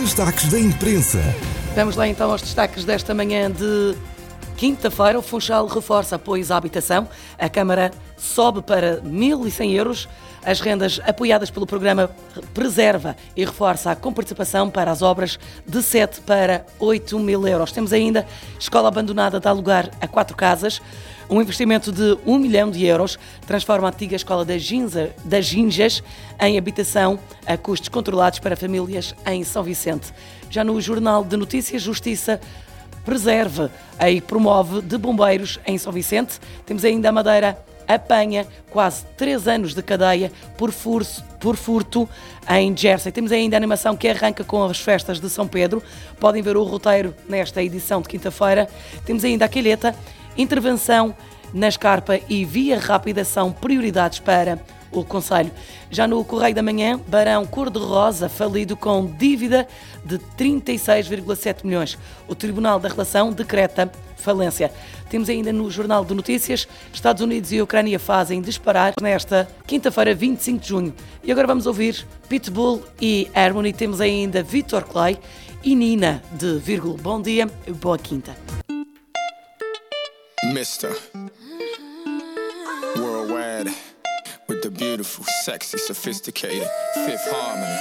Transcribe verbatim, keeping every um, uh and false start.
Destaques da imprensa. Vamos lá então aos destaques desta manhã de quinta-feira. O Funchal reforça apoios à habitação. A Câmara sobe para mil e cem euros. As rendas apoiadas pelo programa preserva e reforça a comparticipação para as obras de sete para oito mil euros. Temos ainda escola abandonada dá lugar a quatro casas. Um investimento de um milhão de euros transforma a antiga escola das, Ginza, das Ginjas em habitação a custos controlados para famílias em São Vicente. Já no Jornal de Notícias, Justiça preserva e promove de bombeiros em São Vicente. Temos ainda a Madeira apanha quase três anos de cadeia por, furso, por furto em Jersey. Temos ainda a animação que arranca com as festas de São Pedro. Podem ver o roteiro nesta edição de quinta-feira. Temos ainda a Calheta, intervenção na escarpa e via rápida são prioridades para o Conselho. Já no Correio da Manhã, Barão Cor-de-Rosa falido com dívida de trinta e seis vírgula sete milhões. O Tribunal da Relação decreta falência. Temos ainda no Jornal de Notícias, Estados Unidos e Ucrânia fazem disparar nesta quinta-feira, vinte e cinco de junho. E agora vamos ouvir Pitbull e Harmony. Temos ainda Vitor Clay e Nina de vírgula. Bom dia e boa quinta. Mister Worldwide with the beautiful, sexy, sophisticated Fifth Harmony.